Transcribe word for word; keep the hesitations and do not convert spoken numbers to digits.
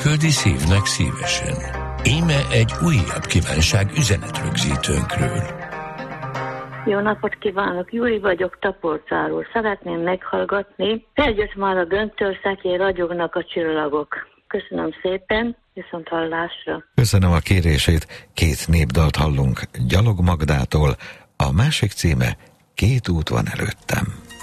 küldi szívnek szívesen. Íme egy újabb kívánság üzenetrögzítőnkről. Jó napot kívánok, Júli vagyok Tapolcáról. Szeretném meghallgatni. Eljött már a göntörszekén, ragyognak a csillagok. Köszönöm szépen, viszont hallásra. Köszönöm a kérését, két népdalt hallunk Gyalog Magdától, a másik címe Két út van előttem.